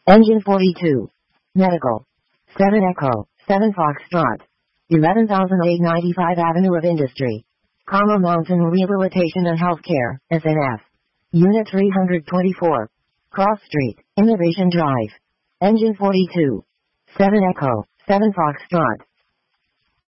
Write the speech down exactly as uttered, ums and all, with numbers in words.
Engine forty-two. Medical. seven Echo, seven Foxtrot. eleven thousand eight hundred ninety-five Avenue of Industry. Carmel Mountain Rehabilitation and Healthcare, S N F. Unit three hundred twenty-four. Cross Street, Innovation Drive. Engine forty-two. seven Echo, seven Foxtrot.